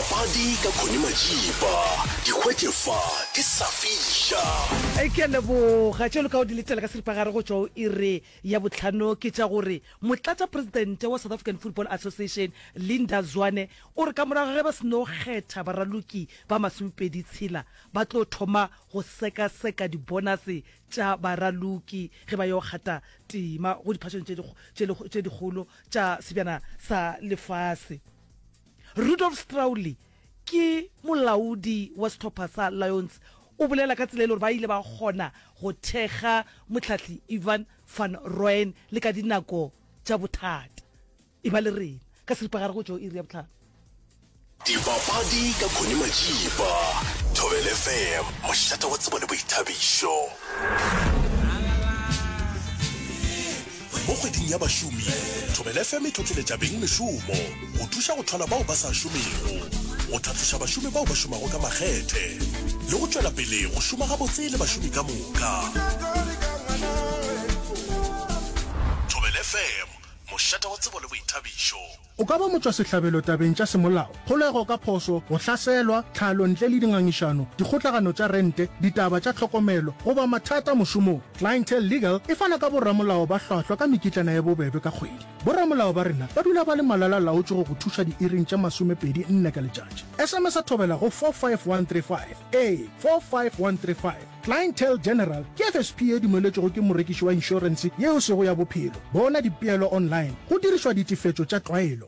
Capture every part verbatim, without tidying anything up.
Dipapadi ka Connie Majiba, dikgwetlefa di sa fiša. E ke lebo ga tšelo ka o di letela ka seripagare go tšwa e re ya botlhano ke tša gore motlatša presidente wa South African Football Association Linda Zwane o re ka morago ge ba seno kgetha baraloki ba masomepedi tshela ba tlo thoma go seka-seka dibonase tša baraloki ge ba yo kgata tima go diphasong tše dikgolo tša sebjana sa lefase. Rudolf Strauli ke molaodi wa stopper sa Lions o bolela ka tsela e le gore ba ile ba kgona go thekga motlhatlhi Ivan van Rooyen le ka dinako tša bothata e ba le rena ka seripagare go tšo iri ya botlhano. Dipapadi ka Connie Majiba, Thobela F M, mošata wa tsebo le boithabišo. Mo kgweding ya bašomi, Thobela F M e tlhotlheletša beng mešomo go thuša go thola bao ba sa šomego, go thathiša bašomi bao ba šomago ka makgethe le go tšwela pele go šoma gabotse le bašomi ka moka. Thobela F M, mošata wa tsebo le boithabišo. O ka ba motswa sehlabelo tabeng tša semolao, kgolego ka phoso, go hlaselwa, tlhalo ntle le dingangišano, dikgotlagano tša rente, ditaba tša tlhokomelo, goba mathata mošomong. Clientele Legal e fana ka borramolao ba hlwahlwa ka mekitlana ya bobebe ka kgwedi. Borramolao ba rena ba dula ba le malala laotše go go thuša diiring tša masomepedi nne ka letšatši. S M S a thobela go four five one three five, a four five one three five. Clientele General ke F S P e dumeletšego ke morekiši wa inšorense yeo sego ya bophelo. Bona dipeelo online go dirišwa ditifetšo tša tlwaelo.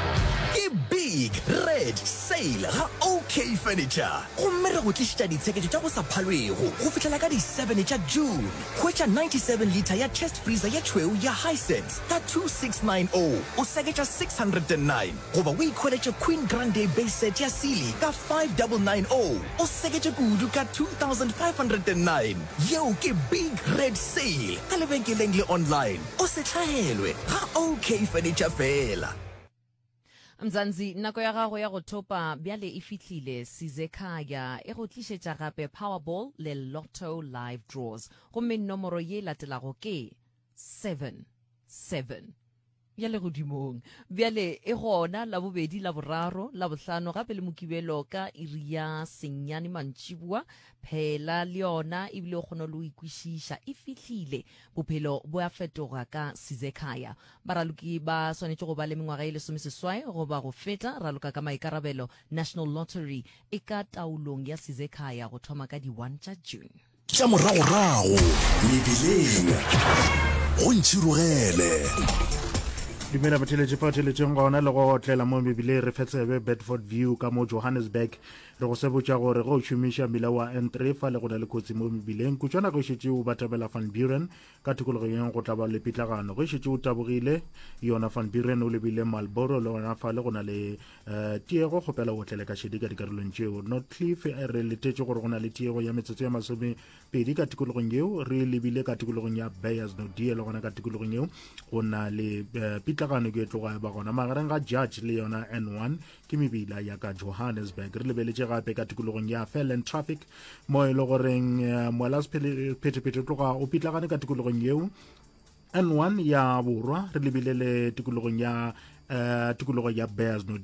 Big Red Sale ga OK Furniture gomme re go tlišitša ditsheketšo tša go sa phalwego go fitlhela ka di seven tša June. Hwetša ninety-seven litre ya chest freezer ya tšhweu ya Hisense ka two six nine zero o seketša six hundred nine, goba o ikhweletše Queen Grande base set ya Sealy ka five nine nine zero o seketše kudu ka two thousand five hundred nine. Yeo ke Big Red Sale ka lebenkeleng le online. O se hlahelwe ga OK Furniture fela. Mzanzi nako ya gago ya go thopa bjale e fitlhile Sizekhaya e go tlišetša gape Powerball le Lotto live draws gomme nomoro ye latelago ke seven seven bjale godimong bjale e gona la bobedi la boraro la bohlano gape le mokibelo ka iri ya senyane mantšibua phela le yona e bile o kgona le o ikwešiša e fihlile bophelo bo a fetoga ka Sizekhaya. Baraloki ba swanetše go ba le mengwaga e lesomeseswai goba go feta. Raloka ka maikarabelo National Lottery e ka taolong ya Sizekhaya go thoma ka di one tša June. Tša moragorago mebileng go ntšhirogele. Dumela batheletše pa theletšeng gona le go otlela mo mebile re fetsebe Bedford View ka mo Johannesburg re go sebotša gore go šomiša mmila wa N three fa le go na le kotsi mo mebileng kutswana go šetše o batabela Van Buren ka tikologo yeng go tla ba le pitlagano go šetše o tabogile yona Van Buren o lebile Marlboro le gona fa le go na le tiego kgopela o tlele ka šedi ka dikarolong tšeo. Northcliffe re letetše gore go na le tiego ya metsotso ya masome pedi ka tikologong yeo re lebile ka tikologong ya Beyers Nodie le gona ka tikologong yeo go na le pitlagano ke tloga ba gona magareng ga Judge le yona N one ke mebila ya ka Johannesburg. Re lebeletše gape ka tikologong ya Fairland Traffic mo e le goreng moelas phethephethe tloga o pitlagane ka tikologong yeo N one ya borwa re lebile le tikologong ya tikologo ya Beyers